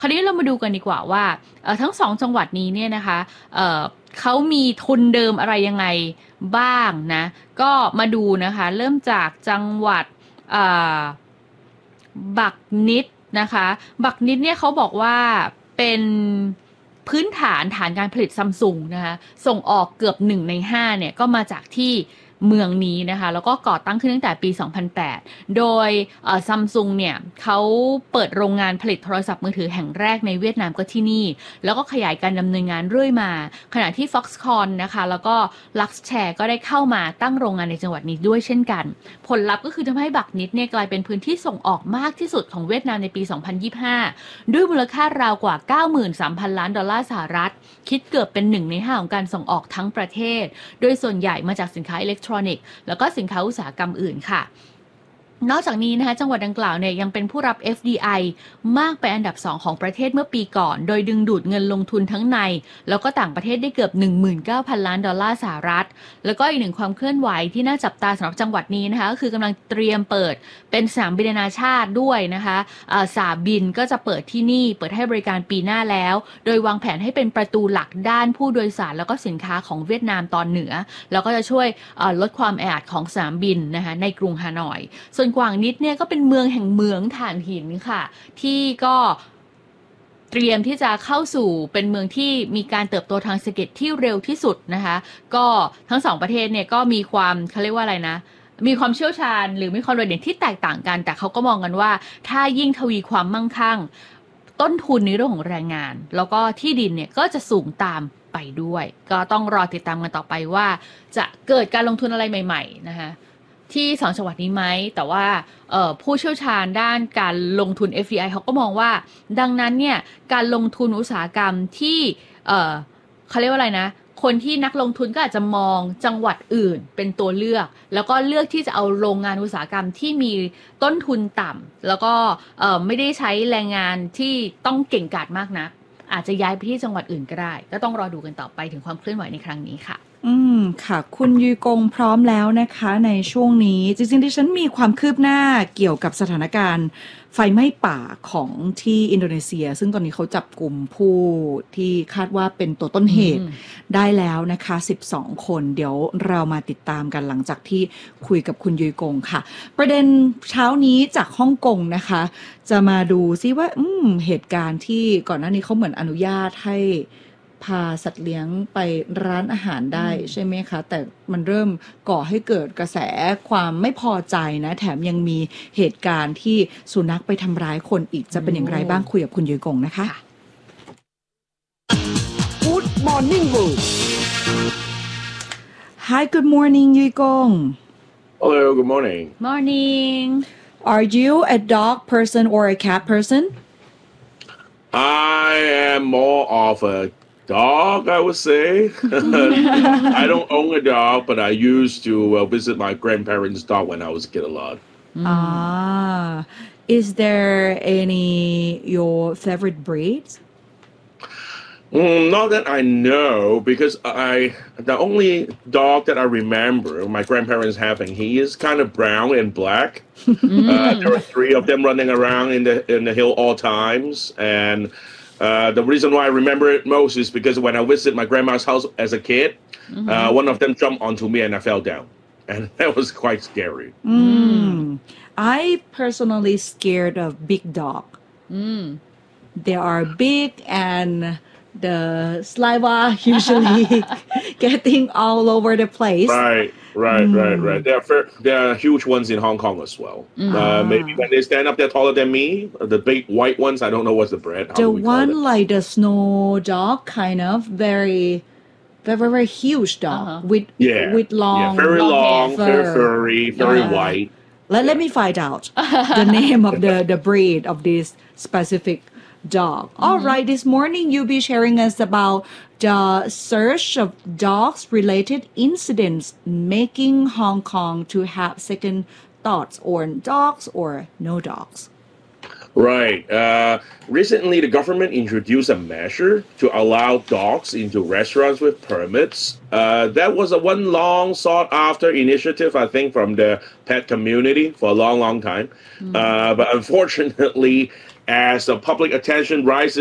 คราวนี้เรามาดูกันดีกว่าว่าทั้งสองจังหวัดนี้เนี่ยนะคะเขามีทุนเดิมอะไรยังไงบ้างนะก็มาดูนะคะเริ่มจากจังหวัดบักนิดนะคะบักนิดเนี่ยเขาบอกว่าเป็นพื้นฐานการผลิตซัมซุงนะคะส่งออกเกือบ1 ใน 5เนี่ยก็มาจากที่เมืองนี้นะคะแล้วก็ก่อตั้งขึ้นตั้งแต่ปี 2008 โดยซัมซุงเนี่ยเขาเปิดโรงงานผลิตโทรศัพท์มือถือแห่งแรกในเวียดนามก็ที่นี่แล้วก็ขยายการดำเนินงานเรื่อยมาขณะที่ Foxconn นะคะแล้วก็ Luxshare ก็ได้เข้ามาตั้งโรงงานในจังหวัดนี้ด้วยเช่นกันผลลัพธ์ก็คือทำให้บักนิดเนี่ยกลายเป็นพื้นที่ส่งออกมากที่สุดของเวียดนามในปี 2025 ด้วยมูลค่าราวกว่า 93,000 ล้านดอลลาร์สหรัฐคิดเกือบเป็น1 ใน 5ของการส่งออกทั้งประเทศโดยส่วนใหญ่มาจากสินค้าอิเล็กทรอนิกส์แล้วก็สินค้าอุตสาหกรรมอื่นค่ะนอกจากนี้นะคะจังหวัดดังกล่าวเนี่ยยังเป็นผู้รับ FDI มากเป็นอันดับ2ของประเทศเมื่อปีก่อนโดยดึงดูดเงินลงทุนทั้งในแล้วก็ต่างประเทศได้เกือบ 19,000 ล้านดอลลาร์สหรัฐแล้วก็อีกหนึ่งความเคลื่อนไหวที่น่าจับตาสำหรับจังหวัดนี้นะคะก็คือกำลังเตรียมเปิดเป็นสนามบินนานาชาติด้วยนะคะสนามบินก็จะเปิดที่นี่เปิดให้บริการปีหน้าแล้วโดยวางแผนให้เป็นประตูหลักด้านผู้โดยสารแล้วก็สินค้าของเวียดนามตอนเหนือแล้วก็จะช่วยลดความแออัดของสนามบินนะคะในกรุงฮานอยส่วนกวางนิดเนี่ยก็เป็นเมืองแห่งเมืองถ่านหินค่ะที่ก็เตรียมที่จะเข้าสู่เป็นเมืองที่มีการเติบโตทางเศรษฐกิจที่เร็วที่สุดนะคะก็ทั้งสองประเทศเนี่ยก็มีความเขาเรียกว่าอะไรนะมีความเชี่ยวชาญหรือมีความโดดเด่นที่แตกต่างกันแต่เขาก็มองกันว่าถ้ายิ่งทวีความมั่งคั่งต้นทุนในเรื่องของแรงงานแล้วก็ที่ดินเนี่ยก็จะสูงตามไปด้วยก็ต้องรอติดตามกันต่อไปว่าจะเกิดการลงทุนอะไรใหม่ๆนะคะที่2 จังหวัดนี้ไหมแต่ว่าผู้เชี่ยวชาญด้านการลงทุน FDI เขาก็มองว่าดังนั้นเนี่ยการลงทุนอุตสาหกรรมที่เขาเรียกว่าอะไรนะคนที่นักลงทุนก็อาจจะมองจังหวัดอื่นเป็นตัวเลือกแล้วก็เลือกที่จะเอาโรงงานอุตสาหกรรมที่มีต้นทุนต่ำแล้วก็ไม่ได้ใช้แรงงานที่ต้องเก่งกาจมากนักอาจจะย้ายไปที่จังหวัดอื่นก็ได้ก็ต้องรอดูกันต่อไปถึงความเคลื่อนไหวในครั้งนี้ค่ะค่ะคุณยูกงพร้อมแล้วนะคะในช่วงนี้จริงๆที่ฉันมีความคืบหน้าเกี่ยวกับสถานการณ์ไฟไหม้ป่าของที่อินโดนีเซียซึ่งตอนนี้เขาจับกลุ่มผู้ที่คาดว่าเป็นตัวต้นเหตุได้แล้วนะคะ12 คนเดี๋ยวเรามาติดตามกันหลังจากที่คุยกับคุณยูกงค่ะประเด็นเช้านี้จากฮ่องกงนะคะจะมาดูซิว่าเหตุการณ์ที่ก่อนหน้านี้เขาเหมือนอนุญาตให้พาสัตว์เลี้ยงไปร้านอาหารได้ใช่ไหมคะแต่มันเริ่มก่อให้เกิดกระแสความไม่พอใจนะแถมยังมีเหตุการณ์ที่สุนัขไปทำร้ายคนอีกจะเป็นอย่างไรบ้างคุยกับคุณยุ้ยกงนะคะ Good Morning World Hi Good morning ยุ้ยกง Hello Good morning Morning Are you a dog person or a cat person? I am more of a dog, I would say. I don't own a dog, but I used to visit my grandparents' dog when I was a kid a lot. Is there any your favorite breeds? Not that I know, because the only dog that I remember my grandparents having, he is kind of brown and black. There were 3 of them running around in the hill all times, and the reason why I remember it most is because when I visited my grandma's house as a kid, one of them jumped onto me and I fell down, and that was quite scary. I personally scared of big dog. They are big and the saliva usually getting all over the place. Right. There are huge ones in Hong Kong as well. Maybe when they stand up, they're taller than me. The big white ones, I don't know what's the breed. The one like the snow dog, kind of very, very huge dog with long, very long, fur. very furry, very white. Let me find out the name of the breed of this specific dog. All right, this morning you'll be sharing us about the search of dogs-related incidents making Hong Kong to have second thoughts on dogs or no dogs. Right. Recently, the government introduced a measure to allow dogs into restaurants with permits. That was one long sought-after initiative, I think, from the pet community for a long, long time. But unfortunately, as the public attention rises